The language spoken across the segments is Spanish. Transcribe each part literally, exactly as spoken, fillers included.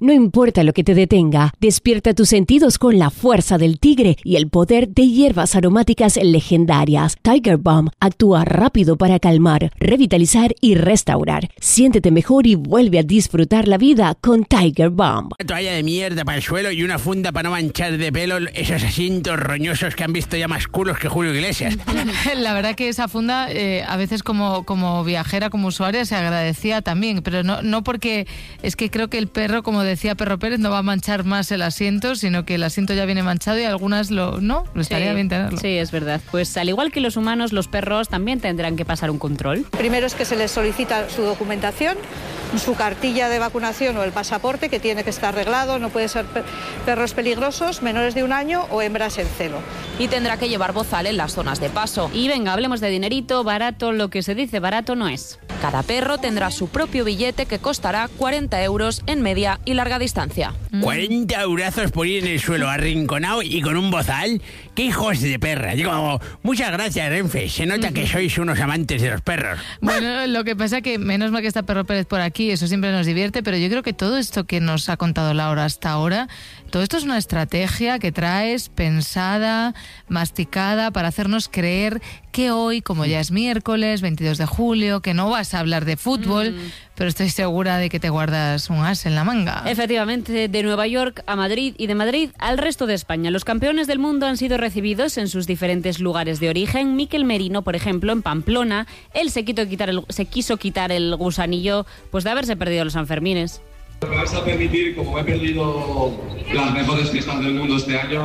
No importa lo que te detenga, despierta tus sentidos con la fuerza del tigre y el poder de hierbas aromáticas legendarias. Tiger Balm actúa rápido para calmar, revitalizar y restaurar. Siéntete mejor y vuelve a disfrutar la vida con Tiger Balm. Una toalla de mierda para el suelo y una funda para no manchar de pelo esos asientos roñosos que han visto ya más culos que Julio Iglesias. La verdad que esa funda, eh, a veces como, como viajera, como usuaria, se agradecía también, pero no, no porque es que creo que el perro, como decía Perro Pérez, no va a manchar más el asiento, sino que el asiento ya viene manchado y algunas lo no, lo estaría sí, bien tenerlo. Sí, es verdad. Pues al igual que los humanos, los perros también tendrán que pasar un control. Primero es que se les solicita su documentación, su cartilla de vacunación o el pasaporte, que tiene que estar arreglado, no puede ser perros peligrosos, menores de un año o hembras en celo. Y tendrá que llevar bozal en las zonas de paso. Y venga, hablemos de dinerito. Barato, lo que se dice barato no es. Cada perro tendrá su propio billete que costará cuarenta euros en media y larga distancia. Mm. cuarenta eurazos por ir en el suelo arrinconado y con un bozal. ¡Qué hijos de perra! Digo, muchas gracias, Renfe. Se nota que sois unos amantes de los perros. Bueno, lo que pasa que menos mal que está Perro Pérez por aquí, eso siempre nos divierte, pero yo creo que todo esto que nos ha contado Laura hasta ahora, todo esto es una estrategia que traes pensada, masticada, para hacernos creer que hoy, como ya es miércoles, veintidós de julio, que no vas a hablar de fútbol, mm. pero estoy segura de que te guardas un as en la manga. Efectivamente, de Nueva York a Madrid y de Madrid al resto de España. Los campeones del mundo han sido recibidos en sus diferentes lugares de origen. Mikel Merino, por ejemplo, en Pamplona, él se, quitó quitar el, se quiso quitar el gusanillo pues de haberse perdido los Sanfermines. Me vais a permitir, como he perdido las mejores fiestas del mundo este año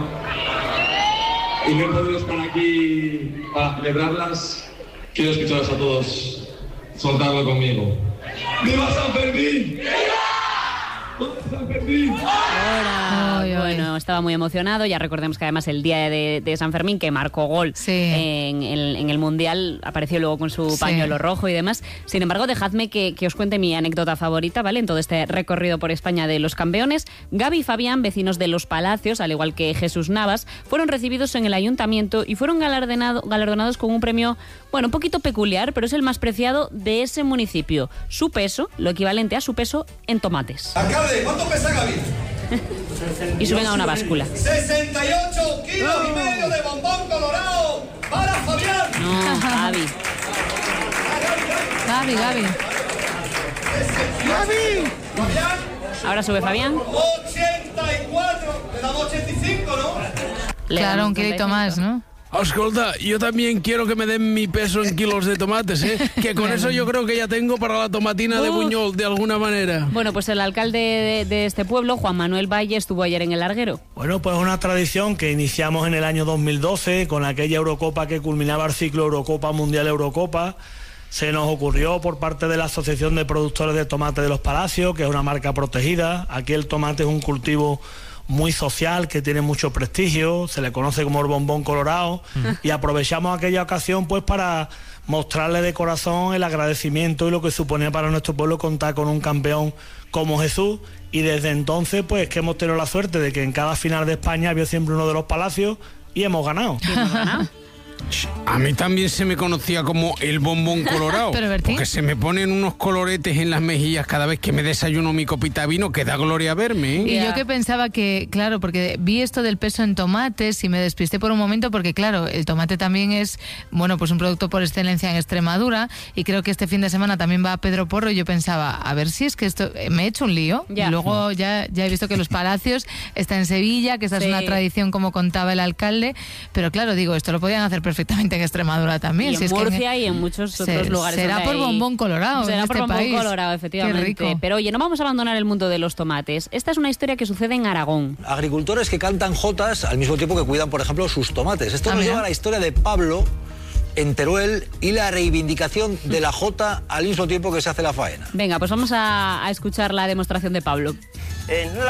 y no he podido estar aquí para celebrarlas, quiero escucharos a todos soltarlo conmigo. ¡Viva San Fermín! San Fermín. Hola. Ay, bueno, estaba muy emocionado. Ya recordemos que además el día de, de San Fermín, que marcó gol sí. en, en, en el Mundial, apareció luego con su pañuelo sí. rojo y demás. Sin embargo, dejadme que, que os cuente mi anécdota favorita, ¿vale? En todo este recorrido por España de los campeones. Gaby y Fabián, vecinos de Los Palacios, al igual que Jesús Navas, fueron recibidos en el ayuntamiento y fueron galardonado, galardonados con un premio, bueno, un poquito peculiar, pero es el más preciado de ese municipio. Su peso, lo equivalente a su peso en tomates. ¿Cuánto pesa Gaby? Y suben a una báscula. sesenta y ocho kilos y medio de bombón colorado para Fabián. No, Gaby. Gaby, Gaby. Gaby. Fabián. Ahora sube Fabián. ochenta y cuatro. Le damos ochenta y cinco, ¿no? Claro, un kilito más, ¿no? Escolta, yo también quiero que me den mi peso en kilos de tomates, ¿eh? Que con eso yo creo que ya tengo para la tomatina de Buñol, de alguna manera. Bueno, pues el alcalde de, de este pueblo, Juan Manuel Valle, estuvo ayer en el larguero. Bueno, pues una tradición que iniciamos en el año dos mil doce, con aquella Eurocopa que culminaba el ciclo Eurocopa Mundial Eurocopa. Se nos ocurrió por parte de la Asociación de Productores de Tomate de Los Palacios, que es una marca protegida. Aquí el tomate es un cultivo muy social, que tiene mucho prestigio, se le conoce como el bombón colorado, mm. y aprovechamos aquella ocasión pues para mostrarle de corazón el agradecimiento y lo que suponía para nuestro pueblo contar con un campeón como Jesús, y desde entonces pues que hemos tenido la suerte de que en cada final de España había siempre uno de Los Palacios y hemos ganado. ¿Y hemos ganado? A mí también se me conocía como el bombón colorado. ¿Pero Bertín? Porque se me ponen unos coloretes en las mejillas cada vez que me desayuno mi copita de vino, que da gloria verme, ¿eh? Y yeah. yo que pensaba que, claro, porque vi esto del peso en tomates y me despisté por un momento porque, claro, el tomate también es, bueno, pues un producto por excelencia en Extremadura, y creo que este fin de semana también va a Pedro Porro, y yo pensaba, a ver si es que esto, me he hecho un lío, yeah. y luego ya, ya he visto que Los Palacios está en Sevilla, que esta sí. es una tradición como contaba el alcalde, pero claro, digo, esto lo podían hacer perfectamente en Extremadura también. Y en si Murcia es que en, y en muchos se, otros lugares. Será por hay, bombón colorado. Será en por este bombón país. colorado, efectivamente. Qué rico. Pero oye, no vamos a abandonar el mundo de los tomates. Esta es una historia que sucede en Aragón. Agricultores que cantan jotas al mismo tiempo que cuidan, por ejemplo, sus tomates. Esto nos lleva a la historia de Pablo en Teruel y la reivindicación de la jota al mismo tiempo que se hace la faena. Venga, pues vamos a, a escuchar la demostración de Pablo. En